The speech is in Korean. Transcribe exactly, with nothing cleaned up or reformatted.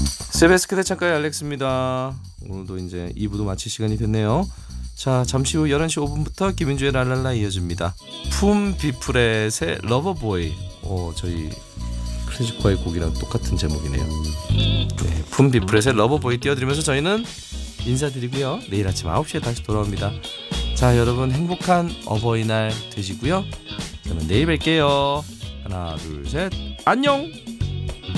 세베스크 대창가의 알렉스입니다. 오늘도 이제 이 부도 마칠 시간이 됐네요. 자, 잠시 후 열한 시 오 분부터 김윤주의 랄랄라 이어집니다. 품 비프렛의 러버보이. 어, 저희 클래식화의 곡이랑 똑같은 제목이네요. 네, 품 비프렛의 러버보이 띄워드리면서 저희는 인사드리고요. 내일 아침 아홉 시에 다시 돌아옵니다. 자, 여러분 행복한 어버이날 되시고요. 저는 내일 뵐게요. 하나, 둘, 셋, 안녕.